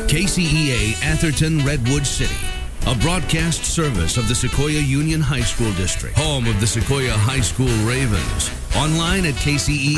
KCEA Atherton Redwood City, a broadcast service of the Sequoia Union High School District, home of the Sequoia High School Ravens. Online at kcea.org.